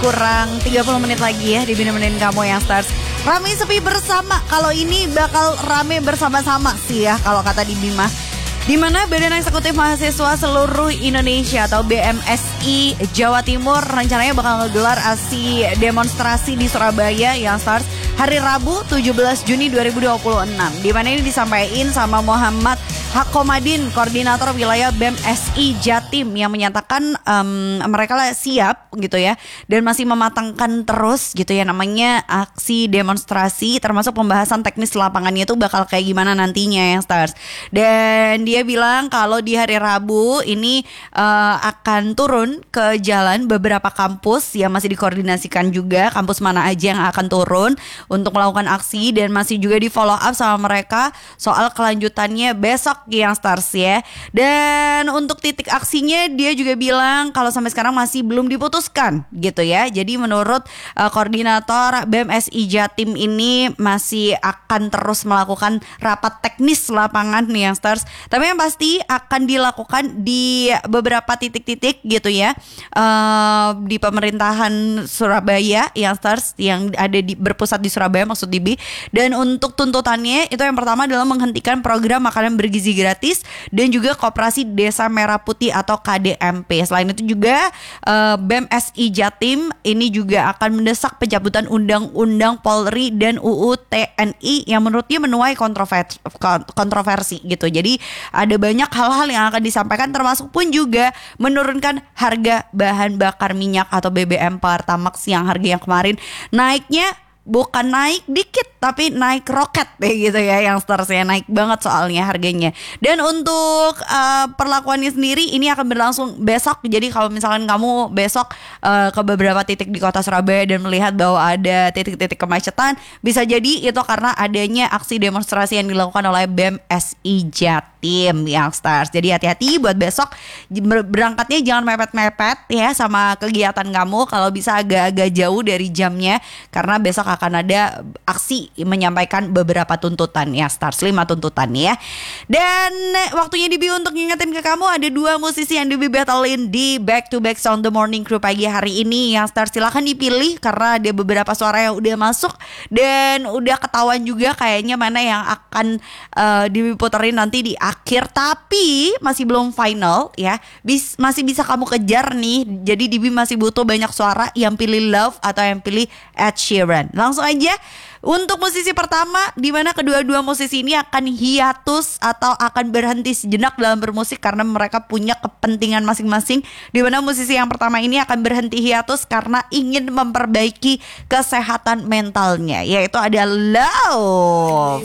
kurang 30 menit lagi ya di nemenin kamu yang Stars. Rame sepi bersama, kalau ini bakal rame bersama-sama sih ya kalau kata di Bima. Di mana Badan Eksekutif Mahasiswa Seluruh Indonesia atau BMSI Jawa Timur rencananya bakal ngegelar aksi demonstrasi di Surabaya yang Stars hari Rabu 17 Juni 2026. Di mana ini disampaikan sama Muhammad Hakomadin, koordinator wilayah BMSI Jatim yang menyatakan mereka lah siap gitu ya dan masih mematangkan terus gitu ya namanya aksi demonstrasi termasuk pembahasan teknis lapangannya itu bakal kayak gimana nantinya yang Stars. Dan dia bilang kalau di hari Rabu ini akan turun ke jalan beberapa kampus yang masih dikoordinasikan juga kampus mana aja yang akan turun untuk melakukan aksi dan masih juga di follow up sama mereka soal kelanjutannya besok yang Stars ya. Dan untuk titik aksinya dia juga bilang kalau sampai sekarang masih belum diputuskan gitu ya. Jadi menurut koordinator BMSI Jatim ini masih akan terus melakukan rapat teknis lapangan nih yang Stars. Tapi yang pasti akan dilakukan di beberapa titik-titik gitu ya di pemerintahan Surabaya yang Stars yang ada berpusat di Surabaya maksud Dibi. Dan untuk tuntutannya itu yang pertama adalah menghentikan program makanan bergizi gratis dan juga Koperasi Desa Merah Putih atau KDMP. Selain itu juga BMSI Jatim ini juga akan mendesak pencabutan Undang-Undang Polri dan UU TNI yang menurutnya menuai kontroversi gitu. Jadi ada banyak hal-hal yang akan disampaikan termasuk pun juga menurunkan harga bahan bakar minyak atau BBM Pertamax yang harga yang kemarin naiknya bukan naik dikit tapi naik roket deh gitu ya yang Starsnya naik banget soalnya harganya. Dan untuk perlakuannya sendiri ini akan berlangsung besok. Jadi kalau misalkan kamu besok ke beberapa titik di kota Surabaya dan melihat bahwa ada titik-titik kemacetan, bisa jadi itu karena adanya aksi demonstrasi yang dilakukan oleh BMSI Jatim yang Stars. Jadi hati-hati buat besok berangkatnya jangan mepet-mepet ya sama kegiatan kamu. Kalau bisa agak-agak jauh dari jamnya karena besok akan ada aksi menyampaikan beberapa tuntutan ya Stars, 5 tuntutan ya. Dan waktunya Dibi untuk ngingetin ke kamu ada 2 musisi yang Dibi battlein di Back to Back Sound The Morning Crew pagi hari ini yang Stars. Silahkan dipilih karena ada beberapa suara yang udah masuk dan udah ketahuan juga kayaknya mana yang akan Dibi puterin nanti di akhir, tapi masih belum final ya. Masih bisa kamu kejar nih. Jadi Dibi masih butuh banyak suara yang pilih Love atau yang pilih Ed Sheeran. Langsung aja untuk musisi pertama di mana kedua-dua musisi ini akan hiatus atau akan berhenti sejenak dalam bermusik karena mereka punya kepentingan masing-masing. Di mana musisi yang pertama ini akan berhenti hiatus karena ingin memperbaiki kesehatan mentalnya, yaitu ada Love.